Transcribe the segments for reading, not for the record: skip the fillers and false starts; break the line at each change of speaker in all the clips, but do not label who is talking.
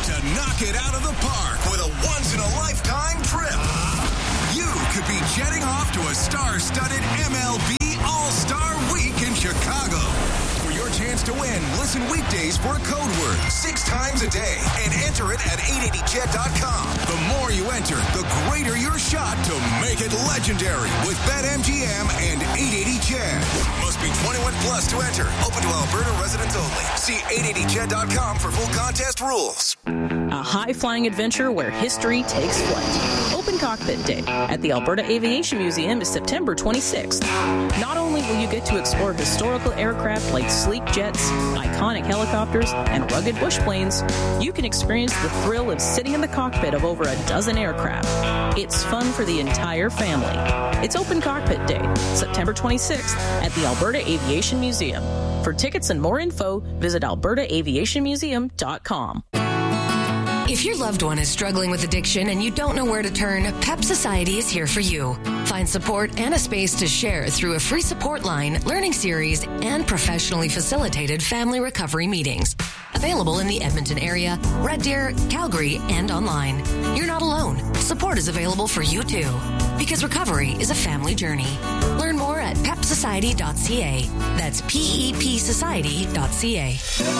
to knock it out of the park with a once-in-a-lifetime trip. You could be jetting off to a star-studded MLB All-Star Week in Chicago. For your chance to win, listen weekdays for a code word 6 times a day and enter it at 880ched.com. The more you enter, the greater your shot to make it legendary with BetMGM and 880ched. Must be 21 plus to enter. Open to Alberta residents only. See 880ched.com for full contest rules.
A high-flying adventure where history takes flight. Open Cockpit Day at the Alberta Aviation Museum is September 26th. Not only will you get to explore historical aircraft like sleek jets, iconic helicopters, and rugged bush planes, you can experience the thrill of sitting in the cockpit of over a dozen aircraft. It's fun for the entire family. It's Open Cockpit Day, September 26th at the Alberta Aviation Museum. For tickets and more info, visit albertaaviationmuseum.com.
If your loved one is struggling with addiction and you don't know where to turn, PEP Society is here for you. Find support and a space to share through a free support line, learning series, and professionally facilitated family recovery meetings. Available in the Edmonton area, Red Deer, Calgary, and online. You're not alone. Support is available for you too. Because recovery is a family journey. Learn more at pepsociety.ca. That's PEPsociety.ca.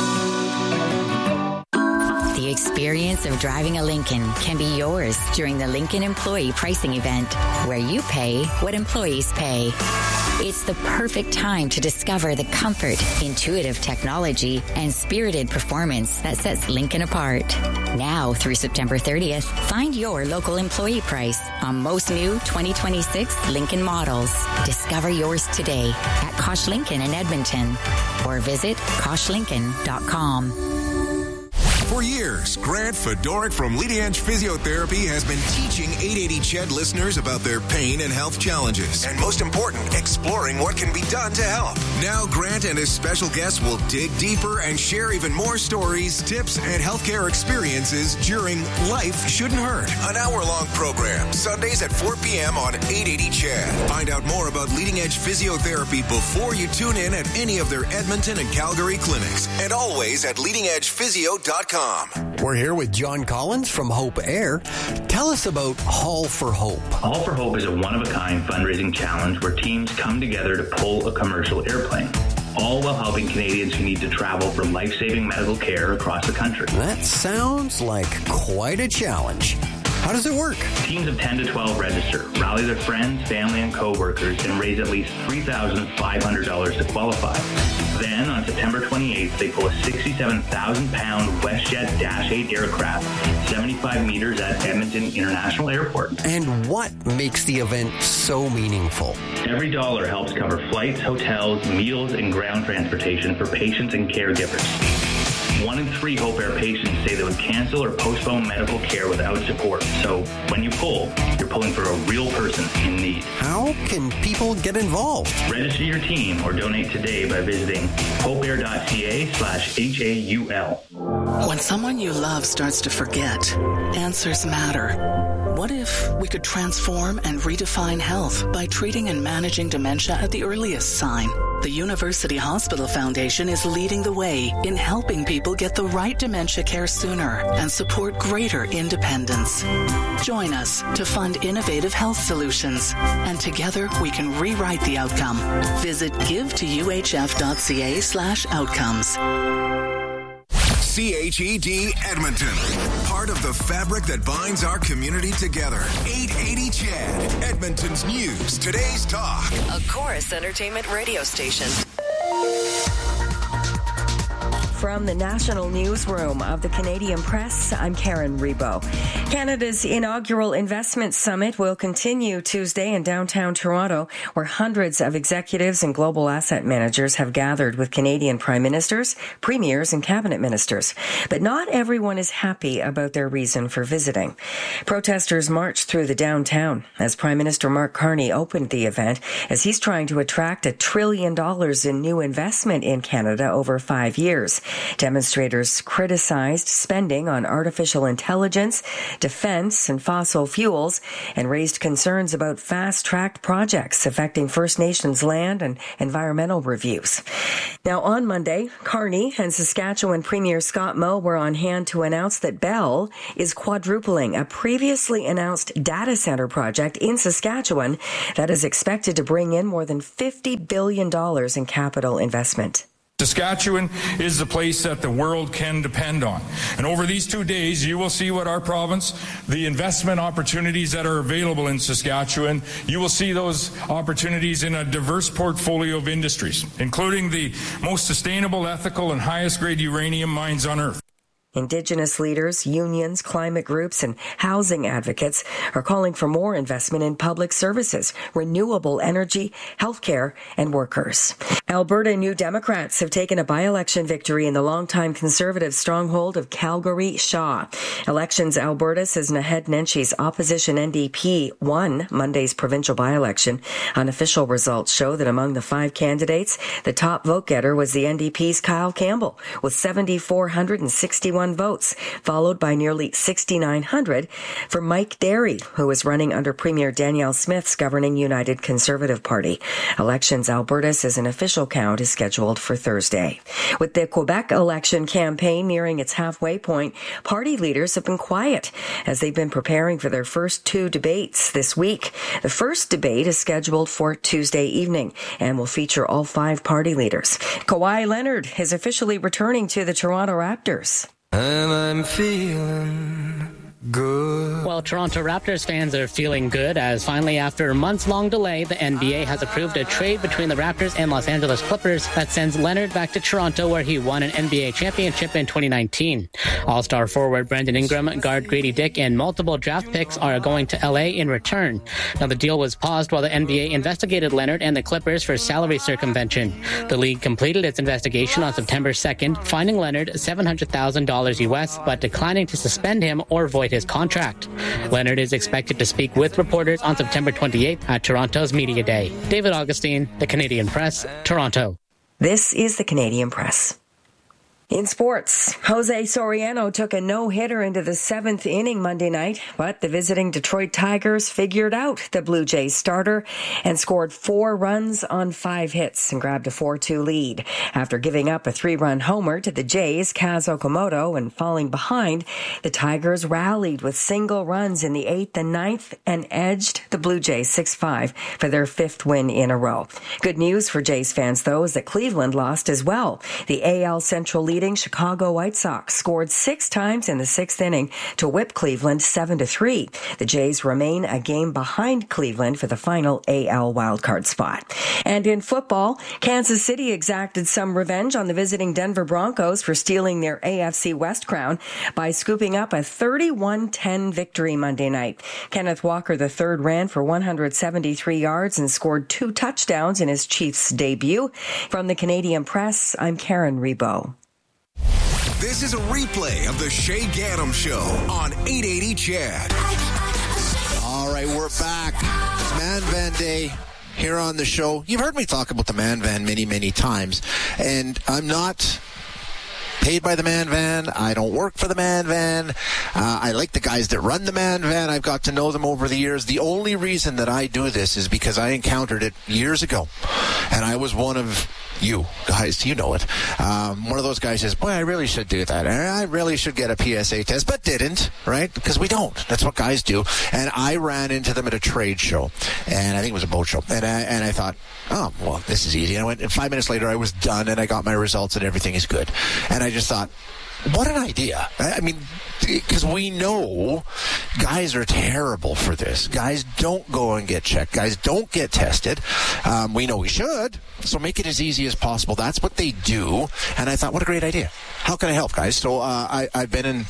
The experience of driving a Lincoln can be yours during the Lincoln Employee Pricing Event, where you pay what employees pay. It's the perfect time to discover the comfort, intuitive technology, and spirited performance that sets Lincoln apart. Now through September 30th, find your local employee price on most new 2026 Lincoln models. Discover yours today at Kosh Lincoln in Edmonton or visit koshlincoln.com.
For years, Grant Fedoric from Leading Edge Physiotherapy has been teaching 880 CHED listeners about their pain and health challenges, and most important, exploring what can be done to help. Now, Grant and his special guests will dig deeper and share even more stories, tips, and healthcare experiences during Life Shouldn't Hurt, an hour-long program, Sundays at 4 p.m. on 880 CHED. Find out more about Leading Edge Physiotherapy before you tune in at any of their Edmonton and Calgary clinics, and always at leadingedgephysio.com.
We're here with John Collins from Hope Air. Tell us about Haul for Hope.
Haul for Hope is a one-of-a-kind fundraising challenge where teams come together to pull a commercial airplane, all while helping Canadians who need to travel for life-saving medical care across the country.
That sounds like quite a challenge. How does it work?
Teams of 10 to 12 register, rally their friends, family, and co-workers, and raise at least $3,500 to qualify. Then, on September 28th, they pull a 67,000-pound WestJet Dash 8 aircraft 75 meters at Edmonton International Airport.
And what makes the event so meaningful?
Every dollar helps cover flights, hotels, meals, and ground transportation for patients and caregivers. 1 in 3 Hope Air patients say they would cancel or postpone medical care without support. So when you pull, you're pulling for a real person in need.
How can people get involved?
Register your team or donate today by visiting hopeair.ca/HAUL.
When someone you love starts to forget, answers matter. What if we could transform and redefine health by treating and managing dementia at the earliest sign? The University Hospital Foundation is leading the way in helping people get the right dementia care sooner and support greater independence. Join us to fund innovative health solutions, and together we can rewrite the outcome. Visit givetoUHF.ca/outcomes.
CHED Edmonton, part of the fabric that binds our community together. 880 CHED, Edmonton's news, today's talk.
A Chorus Entertainment radio station.
From the National Newsroom of the Canadian Press, I'm Karen Rebo. Canada's inaugural investment summit will continue Tuesday in downtown Toronto, where hundreds of executives and global asset managers have gathered with Canadian prime ministers, premiers, and cabinet ministers. But not everyone is happy about their reason for visiting. Protesters marched through the downtown as Prime Minister Mark Carney opened the event, as he's trying to attract $1 trillion in new investment in Canada over 5 years. Demonstrators criticized spending on artificial intelligence, defense, and fossil fuels, and raised concerns about fast-tracked projects affecting First Nations land and environmental reviews. Now, on Monday, Carney and Saskatchewan Premier Scott Moe were on hand to announce that Bell is quadrupling a previously announced data center project in Saskatchewan that is expected to bring in more than $50 billion in capital investment.
Saskatchewan is the place that the world can depend on. And over these 2 days, you will see what our province, the investment opportunities that are available in Saskatchewan, you will see those opportunities in a diverse portfolio of industries, including the most sustainable, ethical, and highest grade uranium mines on Earth.
Indigenous leaders, unions, climate groups, and housing advocates are calling for more investment in public services, renewable energy, healthcare, and workers. Alberta New Democrats have taken a by-election victory in the longtime Conservative stronghold of Calgary-Shaw. Elections Alberta says Naheed Nenshi's opposition NDP won Monday's provincial by-election. Unofficial results show that among the 5 candidates, the top vote-getter was the NDP's Kyle Campbell, with 7,461 votes, followed by nearly 6,900 for Mike Derry, who is running under Premier Danielle Smith's governing United Conservative Party. Elections Alberta says an official count is scheduled for Thursday. With the Quebec election campaign nearing its halfway point, party leaders have been quiet as they've been preparing for their first 2 debates this week. The first debate is scheduled for Tuesday evening and will feature all 5 party leaders. Kawhi Leonard is officially returning to the Toronto Raptors.
And I'm feeling good.
Well, Toronto Raptors fans are feeling good as finally, after a months-long delay, the NBA has approved a trade between the Raptors and Los Angeles Clippers that sends Leonard back to Toronto, where he won an NBA championship in 2019. All-star forward Brandon Ingram, guard Grady Dick, and multiple draft picks are going to LA in return. Now, the deal was paused while the NBA investigated Leonard and the Clippers for salary circumvention. The league completed its investigation on September 2nd, finding Leonard $700,000 US, but declining to suspend him or void his contract. Leonard is expected to speak with reporters on September 28th at Toronto's Media Day. David Augustine, The Canadian Press, Toronto.
This is The Canadian Press. In sports, Jose Soriano took a no-hitter into the 7th inning Monday night, but the visiting Detroit Tigers figured out the Blue Jays starter and scored 4 runs on 5 hits and grabbed a 4-2 lead. After giving up a 3-run homer to the Jays' Kaz Okamoto and falling behind, the Tigers rallied with single runs in the 8th and 9th and edged the Blue Jays 6-5 for their 5th win in a row. Good news for Jays fans, though, is that Cleveland lost as well. The AL Central leading Chicago White Sox scored 6 times in the 6th inning to whip Cleveland 7-3. The Jays remain a game behind Cleveland for the final AL wildcard spot. And in football, Kansas City exacted some revenge on the visiting Denver Broncos for stealing their AFC West crown by scooping up a 31-10 victory Monday night. Kenneth Walker III ran for 173 yards and scored 2 touchdowns in his Chiefs debut. From the Canadian Press, I'm Karen Rebo.
This is a replay of the Shay Gaddam Show on 880 CHED.
All right, we're back. It's Man Van Day here on the show. You've heard me talk about the Man Van many, many times, and I'm not paid by the Man Van. I don't work for the Man Van. I like the guys that run the Man Van. I've got to know them over the years. The only reason that I do this is because I encountered it years ago, and I was one of you guys, you know it. One of those guys says, boy, I really should do that. I really should get a PSA test, but didn't, right? Because we don't. That's what guys do. And I ran into them at a trade show, and I think it was a boat show. And I thought, oh, well, this is easy. And I went, and 5 minutes later, I was done, and I got my results, and everything is good. And I just thought, what an idea. I mean, because we know guys are terrible for this. Guys don't go and get checked. Guys don't get tested. We know we should, so make it as easy as possible. That's what they do. And I thought, what a great idea. How can I help, guys? So I've been in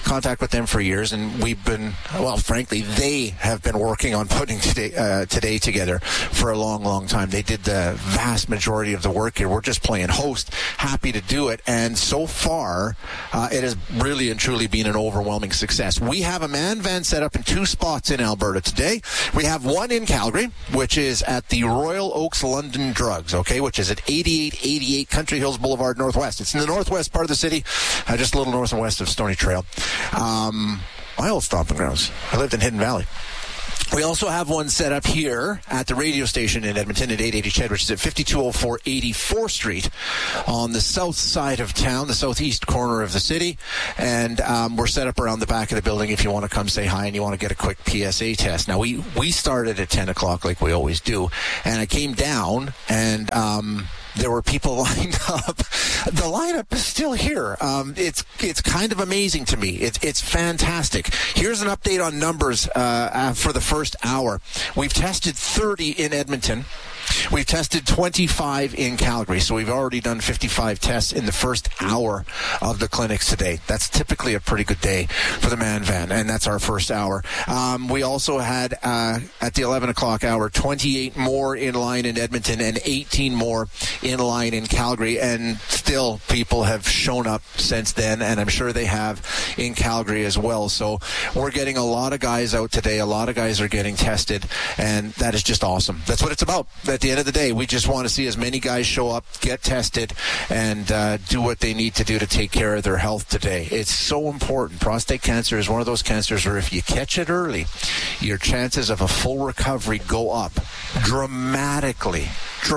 contact with them for years, and we've been, well, frankly, they have been working on putting today together for a long, long time. They did the vast majority of the work here. We're just playing host, happy to do it, and so far, it has really and truly been an overwhelming success. We have a man van set up in 2 spots in Alberta today. We have one in Calgary, which is at the Royal Oaks London Drugs, okay, which is at 8888 Country Hills Boulevard Northwest. It's in the northwest part of the city, just a little north and west of Stony Trail. My old stomping grounds. I lived in Hidden Valley. We also have one set up here at the radio station in Edmonton at 880 CHED, which is at 5204 84th Street on the south side of town, the southeast corner of the city. And we're set up around the back of the building if you want to come say hi and you want to get a quick PSA test. Now, we started at 10 o'clock like we always do, and I came down and there were people lined up. The lineup is still here. It's kind of amazing to me. It's fantastic. Here's an update on numbers for the first hour. We've tested 30 in Edmonton. We've tested 25 in Calgary, so we've already done 55 tests in the first hour of the clinics today. That's typically a pretty good day for the man van, and that's our first hour. We also had, at the 11 o'clock hour, 28 more in line in Edmonton and 18 more in line in Calgary, and still people have shown up since then, and I'm sure they have in Calgary as well. So we're getting a lot of guys out today. A lot of guys are getting tested, and that is just awesome. That's what it's about. At the end of the day, we just want to see as many guys show up, get tested, and do what they need to do to take care of their health today. It's so important. Prostate cancer is one of those cancers where if you catch it early, your chances of a full recovery go up dramatically.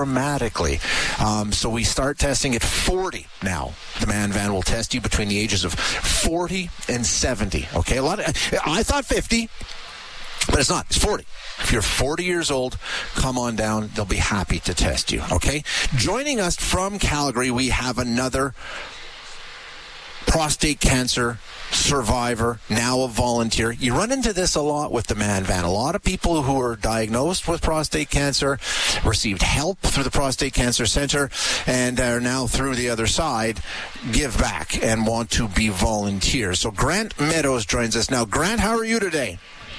So we start testing at 40 now. The man van will test you between the ages of 40 and 70. Okay, I thought 50. But it's not. It's 40. If you're 40 years old, come on down. They'll be happy to test you, okay? Joining us from Calgary, we have another prostate cancer survivor, now a volunteer. You run into this a lot with the man van. A lot of people who are diagnosed with prostate cancer received help through the Prostate Cancer Center and are now through the other side, give back and want to be volunteers. So Grant Meadows joins us now. Grant, how are you today?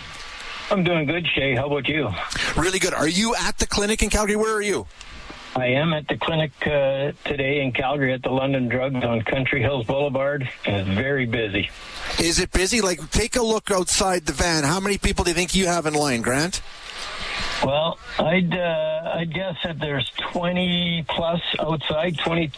I'm doing good, Shay. How about you?
Really good. Are you at the clinic in Calgary? Where are you?
I am at the clinic today in Calgary at the London Drugs on Country Hills Boulevard, and it's very busy.
Is it busy? Like, take a look outside the van. How many people do you think you have in line, Grant?
Well, I'd guess that there's 20 plus outside,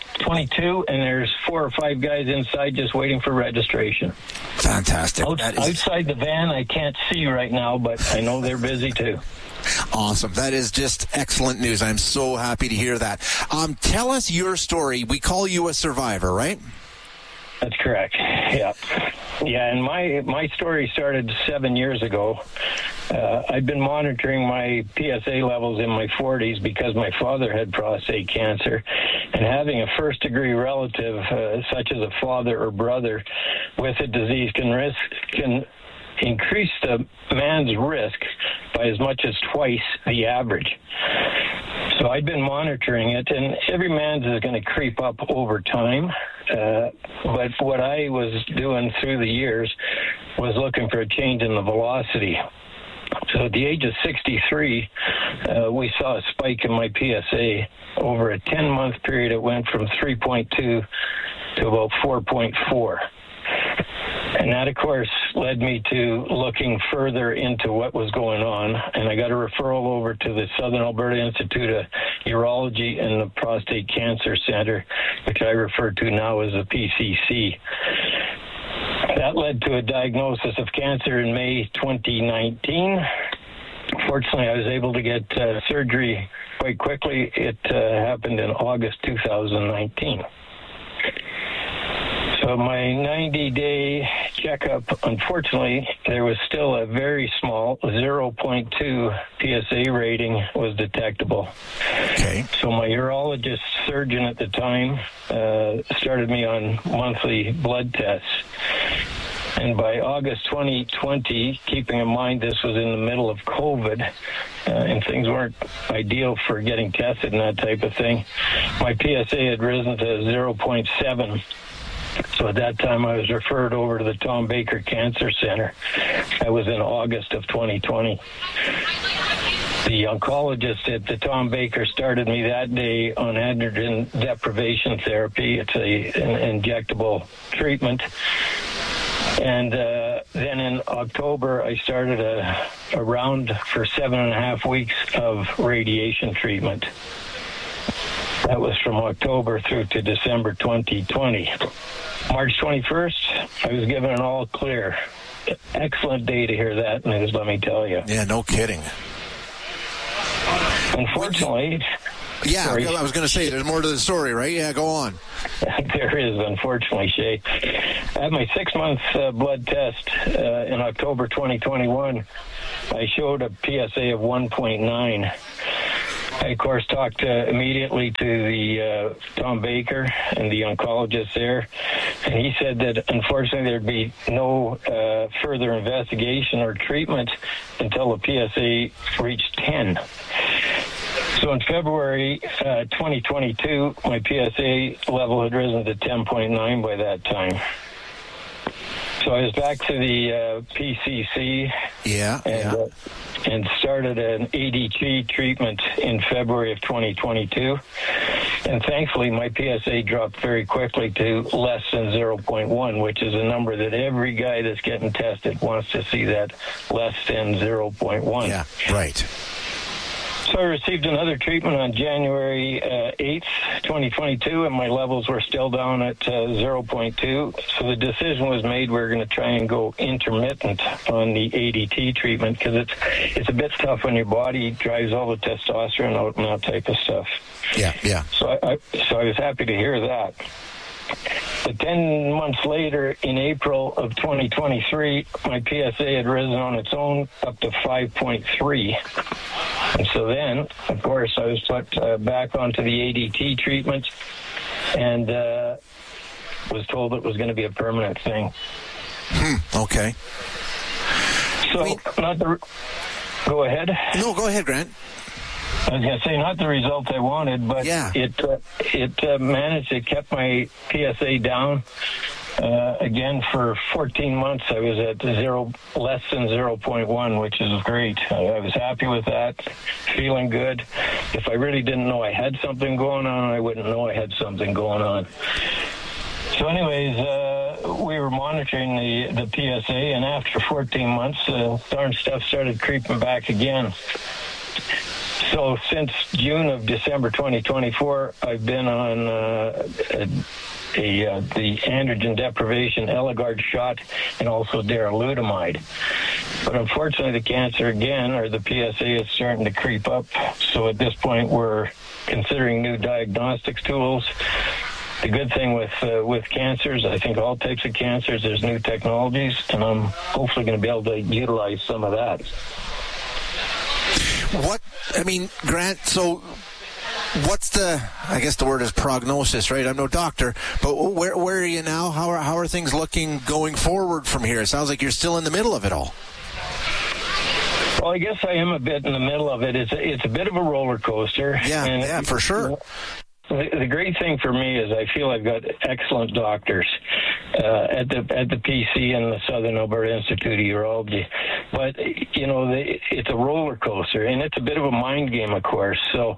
22, and there's 4 or 5 guys inside just waiting for registration.
Fantastic.
Outside the van, I can't see right now, but I know they're busy too.
Awesome. That is just excellent news. I'm so happy to hear that. Tell us your story. We call you a survivor, right?
That's correct. Yeah. Yeah, and my story started 7 years ago. I've been monitoring my PSA levels in my 40s because my father had prostate cancer, and having a first-degree relative, such as a father or brother, with a disease can increase the man's risk by as much as twice the average. So I'd been monitoring it, and every man's is going to creep up over time. But what I was doing through the years was looking for a change in the velocity. So at the age of 63, we saw a spike in my PSA. Over a 10-month period, it went from 3.2 to about 4.4. And that, of course, led me to looking further into what was going on. And I got a referral over to the Southern Alberta Institute of Urology and the Prostate Cancer Center, which I refer to now as the PCC. That led to a diagnosis of cancer in May 2019. Fortunately, I was able to get surgery quite quickly. It happened in August 2019. So my 90-day checkup, unfortunately, there was still a very small 0.2 PSA rating was detectable.
Okay.
So my urologist surgeon at the time started me on monthly blood tests. And by August 2020, keeping in mind this was in the middle of COVID, and things weren't ideal for getting tested and that type of thing, my PSA had risen to 0.7. So at that time, I was referred over to the Tom Baker Cancer Center. That was in August of 2020. The oncologist at the Tom Baker started me that day on androgen deprivation therapy. It's an injectable treatment. And then in October, I started a round for 7.5 weeks of radiation treatment. That was from October through to December 2020. March 21st, I was given an all clear. Excellent day to hear that news, let me tell you.
Yeah, no kidding.
Unfortunately...
Yeah, sorry. I was going to say, there's more to the story, right? Yeah, go on.
There is, unfortunately, Shay. At my 6-month blood test in October 2021, I showed a PSA of 1.9. I, of course, talked immediately to the Tom Baker and the oncologist there, and he said that, unfortunately, there'd be no further investigation or treatment until the PSA reached 10. So in February 2022, my PSA level had risen to 10.9 by that time. So I was back to the PCC and started an ADT treatment in February of 2022. And thankfully, my PSA dropped very quickly to less than 0.1, which is a number that every guy that's getting tested wants to see, that less than 0.1.
Yeah, right.
So I received another treatment on January 8th, 2022, and my levels were still down at 0.2. So the decision was made we're going to try and go intermittent on the ADT treatment, because it's a bit tough when your body drives all the testosterone out and that type of stuff.
Yeah.
So I was happy to hear that. But 10 months later, in April of 2023, my PSA had risen on its own up to 5.3. And so then, of course, I was put back onto the ADT treatment and was told it was going to be a permanent thing.
Okay.
So, go ahead.
No, go ahead, Grant.
I was going to say, not the result I wanted, but it managed. It kept my PSA down. Again, for 14 months, I was at less than 0.1, which is great. I was happy with that, feeling good. If I really didn't know I had something going on, I wouldn't know I had something going on. So anyways, we were monitoring the PSA, and after 14 months, darn stuff started creeping back again. So since June of December 2024, I've been on the androgen deprivation Eligard shot and also darolutamide. But unfortunately, the cancer again, or the PSA, is starting to creep up. So at this point, we're considering new diagnostics tools. The good thing with cancers, I think all types of cancers, there's new technologies, and I'm hopefully going to be able to utilize some of that.
Grant, so what's I guess the word is prognosis, right? I'm no doctor, but where are you now? How are things looking going forward from here? It sounds like you're still in the middle of it all.
Well, I guess I am a bit in the middle of it. It's a bit of a roller coaster.
Yeah, for sure.
The great thing for me is I feel I've got excellent doctors at the PC and the Southern Alberta Institute of Urology. But, it's a roller coaster, and it's a bit of a mind game, of course. So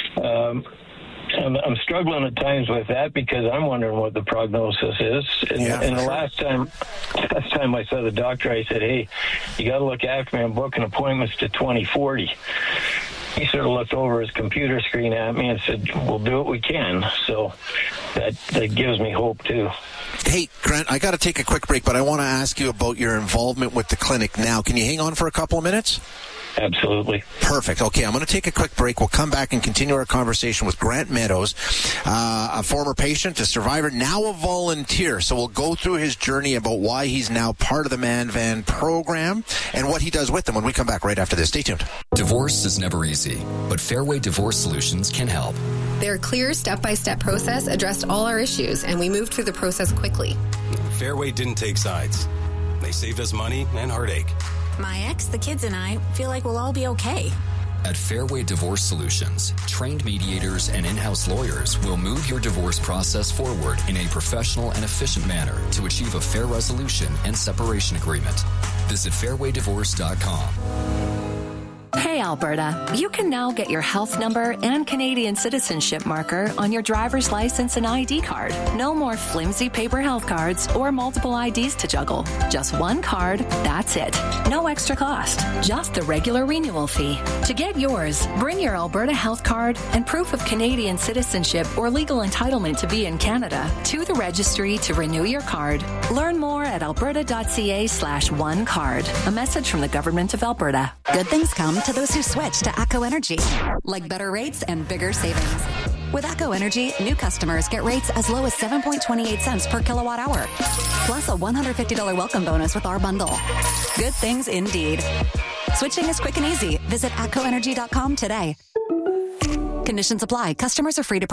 I'm struggling at times with that, because I'm wondering what the prognosis is. And the last time I saw the doctor, I said, hey, you got to look after me. I'm booking appointments to 2040. He sort of looked over his computer screen at me and said, we'll do what we can. So that gives me hope, too.
Hey, Grant, I got to take a quick break, but I want to ask you about your involvement with the clinic now. Can you hang on for a couple of minutes?
Absolutely.
Perfect. Okay, I'm going to take a quick break. We'll come back and continue our conversation with Grant Meadows, a former patient, a survivor, now a volunteer. So we'll go through his journey about why he's now part of the ManVan program and what he does with them when we come back right after this. Stay tuned.
Divorce is never easy, but Fairway Divorce Solutions can help.
Their clear step-by-step process addressed all our issues, and we moved through the process quickly.
Fairway didn't take sides. They saved us money and heartache.
My ex, the kids, and I feel like we'll all be okay.
At Fairway Divorce Solutions, trained mediators and in-house lawyers will move your divorce process forward in a professional and efficient manner to achieve a fair resolution and separation agreement. Visit fairwaydivorce.com.
Hey Alberta, you can now get your health number and Canadian citizenship marker on your driver's license and ID card. No more flimsy paper health cards or multiple IDs to juggle. Just one card, that's it. No extra cost, just the regular renewal fee. To get yours, bring your Alberta health card and proof of Canadian citizenship or legal entitlement to be in Canada to the registry to renew your card. Learn more at alberta.ca/onecard. A message from the Government of Alberta.
Good things come to those who switch to ACCO Energy, like better rates and bigger savings. With ACCO Energy, new customers get rates as low as 7.28 cents per kilowatt hour, plus a $150 welcome bonus with our bundle. Good things indeed. Switching is quick and easy. Visit ACCOenergy.com today. Conditions apply. Customers are free to